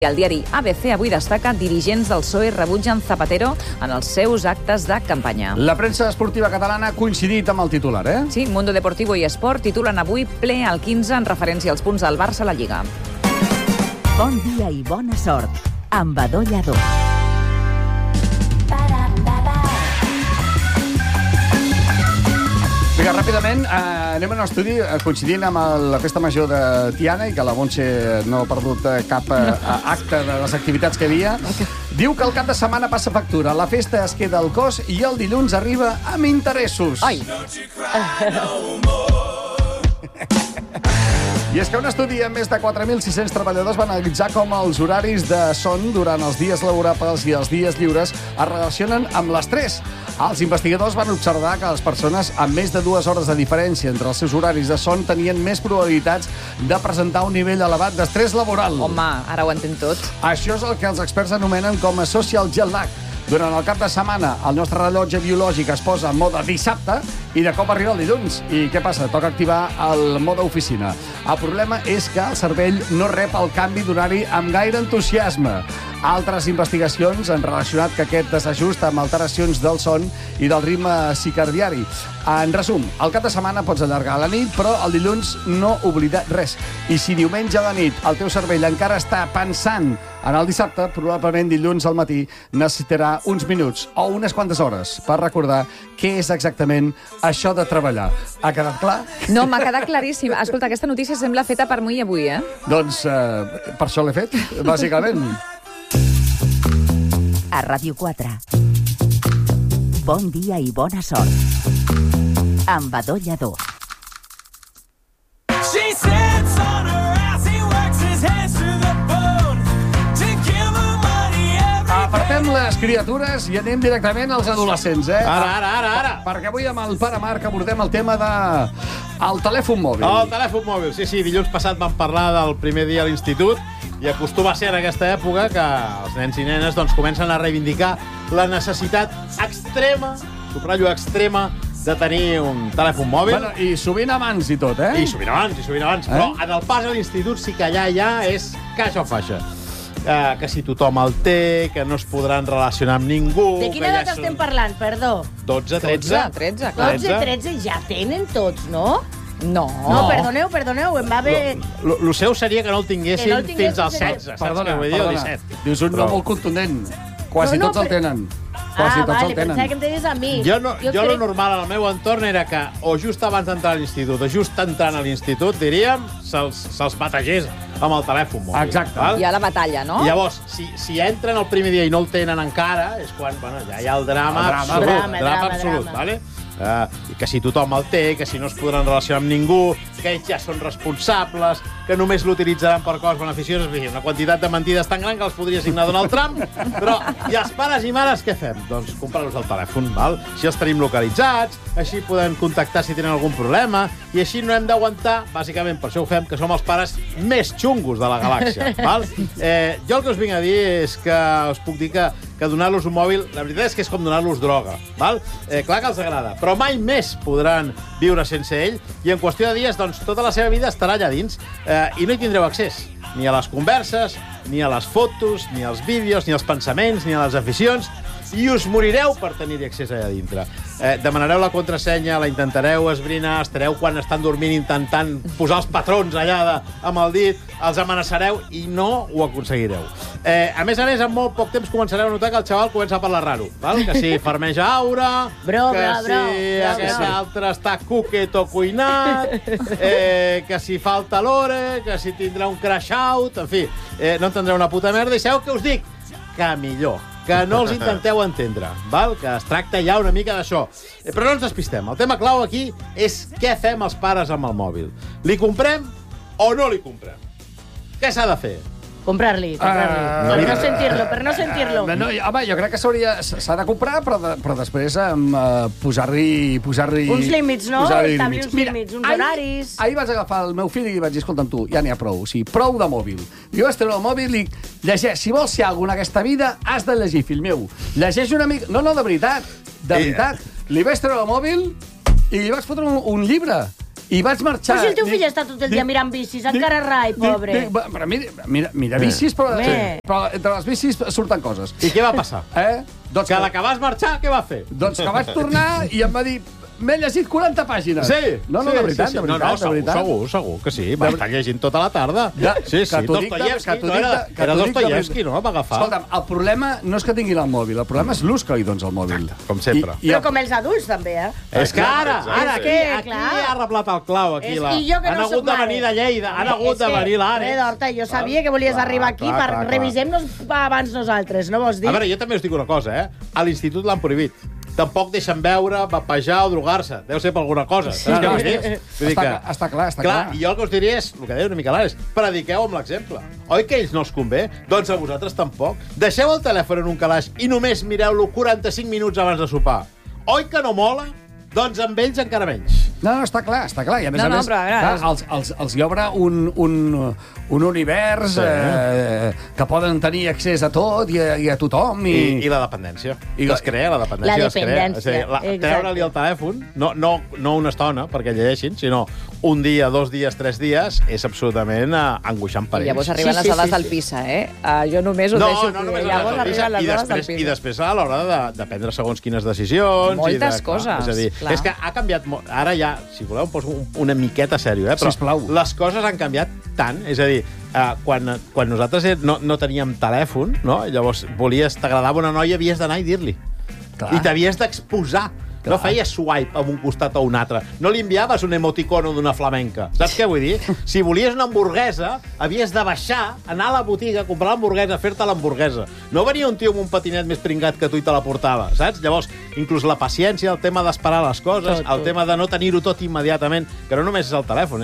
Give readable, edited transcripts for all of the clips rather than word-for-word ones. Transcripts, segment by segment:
El diari ABC avui destaca dirigents del PSOE rebutgen Zapatero en els seus actes de campanya. La premsa esportiva catalana ha coincidit amb el titular, eh? Sí, Mundo Deportivo i Esport titulen avui ple al 15 en referència als punts del Barça a la Lliga. Bon dia i bona sort amb Adó Lladó. Vinga, ràpidament, anem a un estudi coincidint amb la festa major de Tiana i que la Montse no ha perdut cap acte de les activitats que hi havia. Diu que el cap de setmana passa factura, la festa es queda al cos i el dilluns arriba amb interessos. Ai! I és que un estudi amb més de 4.600 treballadors va analitzar com els horaris de son durant els dies laborables i els dies lliures es relacionen amb l'estrès. Els investigadors van observar que les persones amb més de 2 hores de diferència entre els seus horaris de son tenien més probabilitats de presentar un nivell elevat d'estrès laboral. Home, ara ho entenc tot. Això és el que els experts anomenen com a social jet lag. Durant el cap de setmana, el nostre rellotge biològic es posa en mode dissabte i de cop arriba el dilluns. I què passa? Toca activar el mode oficina. El problema és que el cervell no rep el canvi d'horari amb gaire entusiasme. Altres investigacions han relacionat que aquest desajust amb alteracions del son i del ritme circadiari. En resum, el cap de setmana pots allargar la nit, però el dilluns no oblidar res. I si diumenge a la nit el teu cervell encara està pensant en el dissabte, probablement dilluns al matí necessitarà uns minuts o unes quantes hores per recordar què és exactament això de treballar. Ha quedat clar? No, m'ha quedat claríssim. Escolta, aquesta notícia sembla feta per mi avui, eh? Doncs per això l'he fet, bàsicament. A Ràdio 4. Bon dia i bona sort. Amb Adó Lladó. She sits on her ass, he works his hands through the bone to give her money every Apartem les criatures i anem directament als adolescents, eh? Ara. Perquè avui amb el pare Marc abordem el tema de el telèfon mòbil. El telèfon mòbil, sí. Dilluns passat vam parlar del primer dia a l'institut i acostuma a ser en aquesta època que els nens i nenes doncs, comencen a reivindicar la necessitat extrema, subratllo extrema, de tenir un telèfon mòbil. Bueno, i sovint abans i tot, eh? I sovint abans. Però en el pas a l'institut sí que allà ja és caixa o faixa. Que si tothom el té, que no es podran relacionar amb ningú... De quina edat estem parlant, perdó? 12, 13. 13, clar. 12, 13 ja tenen tots, no? No. No, perdoneu, em va haver... Lo seu seria que no el tinguessin, Que no el tinguessin fins als seria- 16, saps què vull dir? O 17. Dius un no molt contundent. Quasi No, tots el tenen. Quasi tots el tenen. pensava que em deies a mi. Jo lo normal en el meu entorn era que o just abans d'entrar a l'institut o just entrant a l'institut, diríem, se'ls bategés amb el telèfon mòbil. Exacte. Val? Hi ha la batalla, no? I llavors, si entren el primer dia i no el tenen encara, és quan ja hi ha el drama absolut. Drama. Absolut, vale? Que si tothom el té, que si no es podran relacionar amb ningú, que ells ja són responsables, que només l'utilitzaran per coses beneficioses, una quantitat de mentides tan gran que els podria signar Donald Trump, però i els pares i mares què fem? Doncs comprar-los el telèfon, val? Així els tenim localitzats, així podem contactar si tenen algun problema, i així no hem d'aguantar, bàsicament per això ho fem, que som els pares més xungos de la galàxia, val? Jo el que us vinc a dir és que us puc dir que donar-los un mòbil, la veritat és que és com donar-los droga, val? Clar que els agrada, però mai més podran viure sense ell, i en qüestió de dies, doncs, tota la seva vida estarà allà dins, i no hi tindreu accés, ni a les converses, ni a les fotos, ni als vídeos, ni als pensaments, ni a les aficions, i us morireu per tenir-hi accés allà dintre. Demanareu la contrasenya, la intentareu esbrinar, estareu quan estan dormint intentant posar els patrons allà amb el dit, els amenaçareu i no ho aconseguireu. A més, en molt poc temps començareu a notar que el xaval comença a parlar raro, val? Que si farmeja aura, que si aquest altre està cuquet o cuinat, que si falta l'hora, que si tindrà un crash out, en fi, no entendreu una puta merda, i sabeu què us dic? Que millor. Que no els intenteu entendre, val? Que es tracta ja una mica d'això. Però no ens despistem. El tema clau aquí és què fem els pares amb el mòbil. Li comprem o no li comprem? Què s'ha de fer? Comprar-li. Per no sentir-lo. Home, jo crec que s'ha de comprar, però després posar-li... Uns límits, no? Establir uns límits, uns horaris. Ahir vaig agafar el meu fill i vaig dir, escolta'm tu, ja n'hi ha prou. O sigui, prou de mòbil. Jo vaig treure el mòbil i llegeix. Si vols ser alguna en aquesta vida, has de llegir, fill meu. Llegeix una mica... No, de veritat. De veritat. Li vaig treure el mòbil i li vaig fotre un llibre. I vaig marxar... Però si el teu fill està tot el dia mirant bicis, encara rai, pobre. Però mira bicis, però entre les bicis surten coses. I què va passar? Doncs que a la que vas marxar, què va fer? Doncs que vaig tornar i em va dir... M'he llegit 40 pàgines. Sí. No, de veritat, de veritat. Segur que sí. Va estar llegint tota la tarda. Sí, Dostoyevski. Era Dostoyevski, no? Va agafar. Escolta'm, el problema no és que tinguin el mòbil, el problema és l'ús que li dones al mòbil. Com sempre. Però com els adults, també, És que ara, aquí ha reblat el clau, aquí. Han hagut de venir de Lleida, han hagut de venir l'Àlex. D'Horta, jo sabia que volies arribar aquí per revisem-nos abans nosaltres, no vols dir? A veure, jo també us dic una cosa, A l'institut l'han prohibit. Tampoc deixen beure, vapejar o drogar-se. Deu ser per alguna cosa. Saps què vull dir? Està clar. I jo el que us diria és, el que deia una mica l'Àlex, prediqueu amb l'exemple. Oi que a ells no els convé? Doncs a vosaltres tampoc. Deixeu el telèfon en un calaix i només mireu-lo 45 minuts abans de sopar. Oi que no mola? Doncs amb ells encara menys. No, està clar. I a més, els hi obre un univers que poden tenir accés a tot i a tothom. I la dependència. Es crea la dependència. La dependència. Treure-li el telèfon, no una estona perquè llegeixin, sinó un dia, 2 dies, 3 dies, és absolutament angoixant per ells. I llavors arriben les dades del PISA, Jo només ho deixo. No només llavors arriben les dades del PISA. I després a l'hora de prendre segons quines decisions. Moltes coses. És a dir, és que ha canviat molt. Ara ja, si voleu, em poso una miqueta sèrio, però sisplau. Les coses han canviat tant. És a dir, quan nosaltres no teníem telèfon, no? Llavors t'agradava una noia, havies d'anar i dir-li. I t'havies d'exposar. No feies swipe a un costat o un altre. No li enviaves un emoticono d'una flamenca. Saps què vull dir? Si volies una hamburguesa, havies de baixar, anar a la botiga, comprar l'hamburguesa, fer-te l'hamburguesa. No venia un tio amb un patinet més pringat que tu i te la portava, saps? Llavors, inclús la paciència, el tema d'esperar les coses, el tema de no tenir-ho tot immediatament, que no només és el telèfon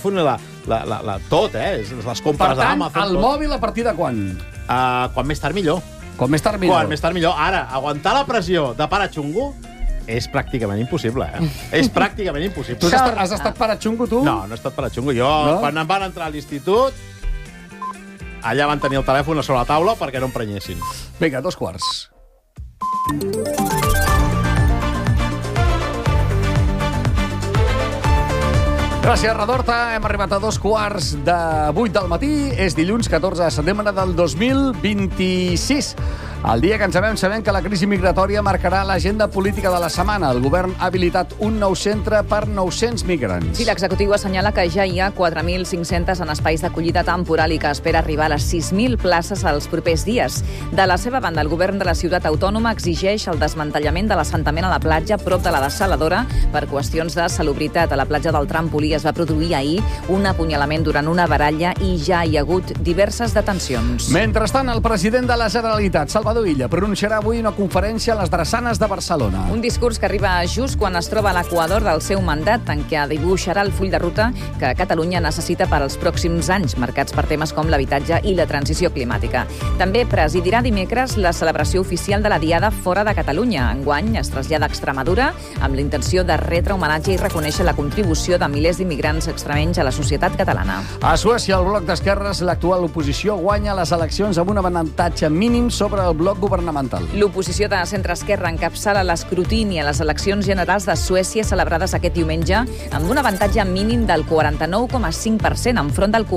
i tot, les compres d'Amazon. Per tant, el mòbil a partir de quan? Quan més tard millor. Quan més tard millor. Ara, aguantar la pressió de pare xungo és pràcticament impossible, És pràcticament impossible. Tu has estat pare xungo, tu? No he estat pare xungo. Jo, quan em van entrar a l'institut, allà van tenir el telèfon a sobre la taula perquè no em prenyessin. Vinga, 2:15. Gràcies, Redorta. Hem arribat a 2:15 del matí. És dilluns 14 de setembre del 2026. El dia que ens sabem que la crisi migratòria marcarà l'agenda política de la setmana. El govern ha habilitat un nou centre per 900 migrants. Sí, l'executiu assenyala que ja hi ha 4.500 en espais d'acollida temporal i que espera arribar a les 6.000 places als propers dies. De la seva banda, el govern de la ciutat autònoma exigeix el desmantellament de l'assentament a la platja prop de la dessaladora per qüestions de salubritat. A la platja del Trampolí es va produir ahir un apunyalament durant una baralla i ja hi ha hagut diverses detencions. Mentrestant, el president de la Generalitat, Salvador Illa, pronunciarà avui una conferència a les Drassanes de Barcelona. Un discurs que arriba just quan es troba a l'equador del seu mandat, en què dibuixarà el full de ruta que Catalunya necessita per als pròxims anys, marcats per temes com l'habitatge i la transició climàtica. També presidirà dimecres la celebració oficial de la Diada fora de Catalunya. Enguany es trasllada a Extremadura amb la intenció de retre homenatge i reconèixer la contribució de milers d'immigrants extremenys a la societat catalana. A Suècia, el bloc d'esquerres, l'actual oposició, guanya les eleccions amb un avantatge mínim sobre el bloc governamental. L'oposició de centre-esquerra encapçala l'escrutini a les eleccions generals de Suècia celebrades aquest diumenge amb un avantatge mínim del 49,5% enfront del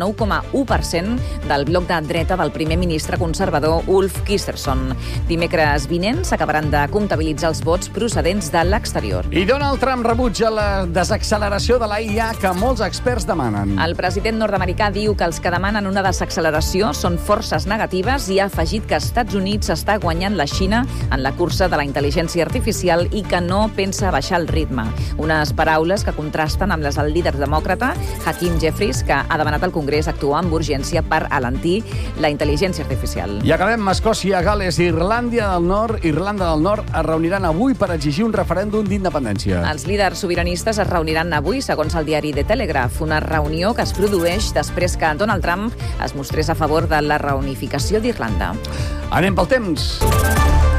49,1% del bloc de dreta del primer ministre conservador Ulf Kristersson. Dimecres vinent s'acabaran de comptabilitzar els vots procedents de l'exterior. I Donald Trump rebutja la desacceleració de la IA que molts experts demanen. El president nord-americà diu que els que demanen una desacceleració són forces negatives i ha afegit que Estats Units està guanyant la Xina en la cursa de la intel·ligència artificial i que no pensa baixar el ritme. Unes paraules que contrasten amb les del líder demòcrata, Hakeem Jeffries, que ha demanat al Congrés actuar amb urgència per alentir la intel·ligència artificial. I acabem. Escòcia, Gal·les i Irlanda del Nord es reuniran avui per exigir un referèndum d'independència. Els líders sobiranistes es reuniran avui, segons el diari The Telegraph, una reunió que es produeix després que Donald Trump es mostrés a favor de la reunificació d'Irlanda. Anem pel temps.